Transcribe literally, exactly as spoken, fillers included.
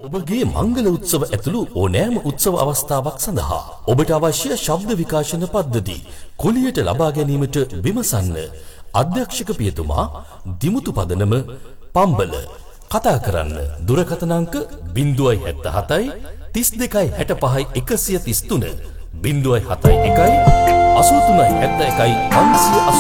ඔබගේ මංගල උත්සව ඇතුළු ඕනෑම උත්සව අවස්ථාවක් සඳහා ඔබට අවශ්‍ය ශබ්ද විකාශන පද්ධති කුලියට ලබා ගැනීමට විමසන්න. අධ්‍යක්ෂක පියතුමා දිමුතු පදනම පම්බල. කතා කරන්න දුරකථන අංක ज़ीरो सात सात तीस दो पैंसठ एक एक तीस तीन ज़ीरो सात एक एक अस्सी तीन सात एक पाँच आठ